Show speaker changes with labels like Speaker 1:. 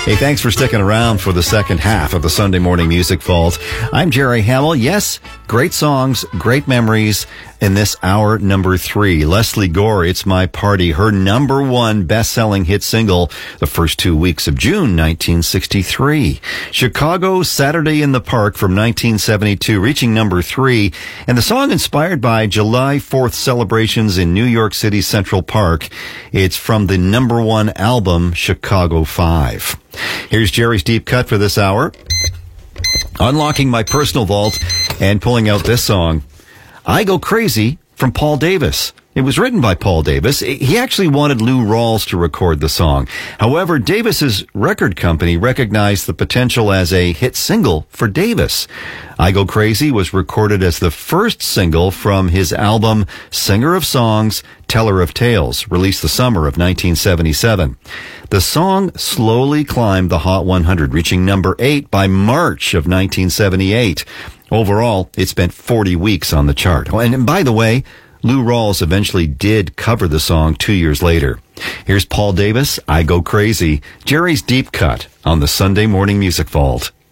Speaker 1: Hey, thanks for sticking around for the second half of the Sunday Morning Music Vault. I'm Jerry Hamill. Yes, great songs, great memories in this hour number 3. Lesley Gore, It's My Party, her number 1 best-selling hit single the first 2 weeks of June 1963. Chicago, Saturday in the Park from 1972, reaching number 3. And the song inspired by July 4th celebrations in New York City Central Park. It's from the number 1 album, Chicago 5. Here's Jerry's Deep Cut for this hour. Unlocking my personal vault and pulling out this song, I Go Crazy, from Paul Davis. It was written by Paul Davis. He actually wanted Lou Rawls to record the song. However, Davis's record company recognized the potential as a hit single for Davis. I Go Crazy was recorded as the first single from his album Singer of Songs, Teller of Tales, released the summer of 1977. The song slowly climbed the Hot 100, reaching number 8 by March of 1978. Overall, it spent 40 weeks on the chart. And by the way, Lou Rawls eventually did cover the song 2 years later. Here's Paul Davis, I Go Crazy, Jerry's Deep Cut on the Sunday Morning Music Vault.